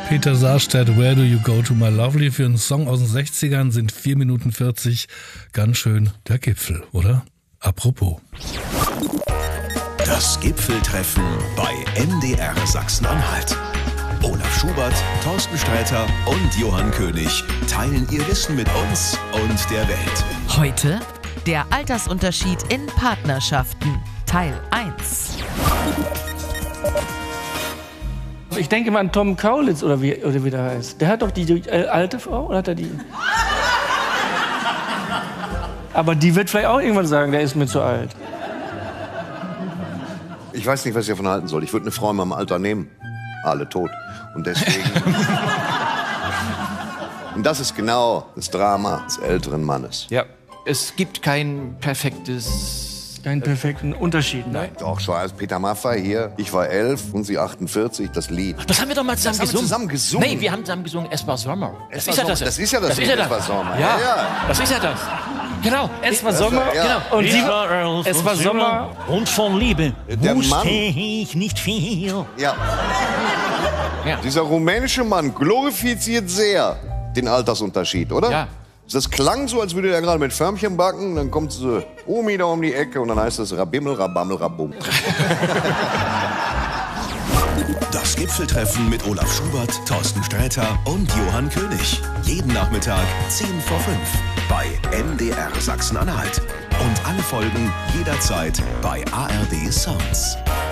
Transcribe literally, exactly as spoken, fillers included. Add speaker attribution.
Speaker 1: Peter Sarstedt, Where Do You Go To My Lovely? Für einen Song aus den sechzigern sind vier Minuten vierzig ganz schön der Gipfel, oder? Apropos.
Speaker 2: Das Gipfeltreffen bei M D R Sachsen-Anhalt. Olaf Schubert, Thorsten Sträter und Johann König teilen ihr Wissen mit uns und der Welt.
Speaker 3: Heute der Altersunterschied in Partnerschaften, Teil eins.
Speaker 4: Ich denke mal an Tom Kaulitz oder wie, oder wie der heißt. Der hat doch die, die äh, alte Frau, oder hat er die? Aber die wird vielleicht auch irgendwann sagen, der ist mir zu alt.
Speaker 5: Ich weiß nicht, was ich davon halten soll. Ich würde eine Frau in meinem Alter nehmen. Alle tot. Und deswegen... Und das ist genau das Drama des älteren Mannes.
Speaker 6: Ja, es gibt kein perfektes...
Speaker 4: Keinen perfekten Unterschied, ne?
Speaker 5: Nein, doch, schon als Peter Maffay hier. Ich war elf und sie achtundvierzig, das Lied.
Speaker 6: Das haben wir doch mal zusammen
Speaker 5: das
Speaker 6: gesungen.
Speaker 5: Haben wir zusammen gesungen.
Speaker 6: Nein, wir haben zusammen gesungen, es war Sommer.
Speaker 5: Es
Speaker 6: das,
Speaker 5: war
Speaker 6: ist ja
Speaker 5: Sommer.
Speaker 6: das,
Speaker 5: das ist ja das,
Speaker 6: das,
Speaker 5: Lied,
Speaker 6: ist ja das.
Speaker 5: Es war Sommer.
Speaker 6: Ja,
Speaker 5: ja, ja.
Speaker 6: Das ist ja das. Genau.
Speaker 4: Es war Sommer,
Speaker 5: ja.
Speaker 4: genau. Und sie war,
Speaker 7: elf
Speaker 4: es war Sommer.
Speaker 7: Und von Liebe
Speaker 5: Der
Speaker 7: wusste
Speaker 5: Mann.
Speaker 7: ich nicht viel.
Speaker 5: Ja.
Speaker 6: Ja.
Speaker 5: Dieser rumänische Mann glorifiziert sehr den Altersunterschied, oder?
Speaker 6: Ja.
Speaker 5: Das klang so, als würde er gerade mit Förmchen backen. Dann kommt so Omi da um die Ecke und dann heißt es Rabimmel, Rabammel, Rabum.
Speaker 2: Das Gipfeltreffen mit Olaf Schubert, Thorsten Sträter und Johann König. Jeden Nachmittag zehn vor fünf bei M D R Sachsen-Anhalt. Und alle Folgen jederzeit bei A R D Sounds.